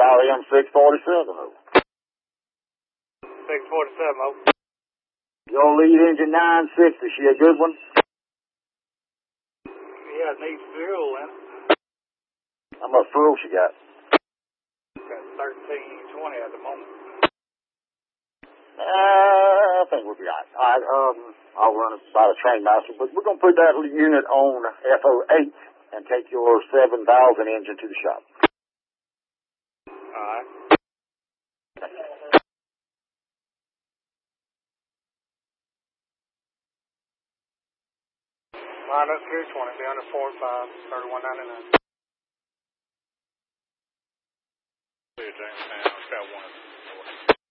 RM647, over. 647, over. Your lead engine 960, she a good one? Yeah, it needs fuel in it. How much fuel she got? Got 1320 at the moment. I think we'll be all right. I'll run it by the train master, but we're going to put that unit on FO8 and take your 7000 engine to the shop. All right. Line up here, 20, be under 45, 3199. Jamestown, got one.